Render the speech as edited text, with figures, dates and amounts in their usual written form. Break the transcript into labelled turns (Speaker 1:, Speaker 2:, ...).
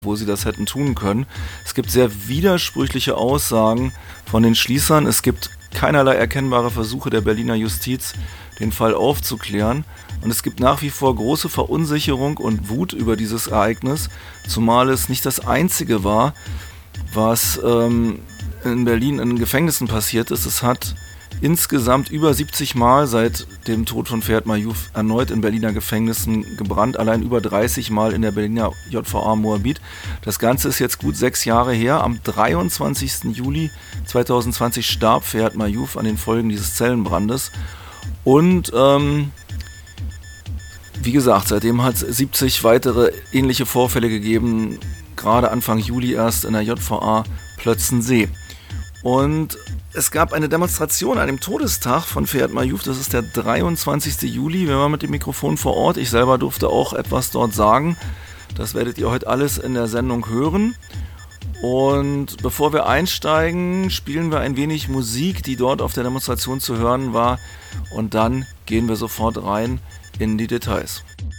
Speaker 1: wo sie das hätten tun können. Es gibt sehr widersprüchliche Aussagen von den Schließern. Es gibt keinerlei erkennbare Versuche der Berliner Justiz, den Fall aufzuklären. Und es gibt nach wie vor große Verunsicherung und Wut über dieses Ereignis, zumal es nicht das einzige war, was in Berlin in Gefängnissen passiert ist. Es hat insgesamt über 70 Mal seit dem Tod von Ferhat Mayouf erneut in Berliner Gefängnissen gebrannt, allein über 30 Mal in der Berliner JVA Moabit. Das Ganze ist jetzt gut 6 Jahre her. Am 23. Juli 2020 starb Ferhat Mayouf an den Folgen dieses Zellenbrandes. Und wie gesagt, seitdem hat es 70 weitere ähnliche Vorfälle gegeben, gerade Anfang Juli erst in der JVA Plötzensee. Und es gab eine Demonstration an dem Todestag von Ferhat Mayouf, das ist der 23. Juli, wir waren mit dem Mikrofon vor Ort, ich selber durfte auch etwas dort sagen, das werdet ihr heute alles in der Sendung hören. Und bevor wir einsteigen, spielen wir ein wenig Musik, die dort auf der Demonstration zu hören war, und dann gehen wir sofort rein in die Details.